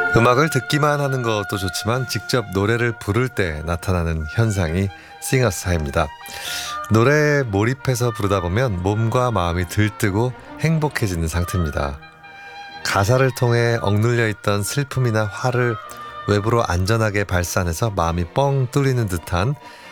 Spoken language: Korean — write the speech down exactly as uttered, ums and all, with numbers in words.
음악을 듣기만 하는 것도 좋지만 직접 노래를 부를 때 나타나는 현상이 싱어스타입니다. 노래에 몰입해서 부르다 보면 몸과 마음이 들뜨고 행복해지는 상태입니다. 가사를 통해 억눌려 있던 슬픔이나 화를 외부로 안전하게 발산해서 마음이 뻥 뚫리는 듯한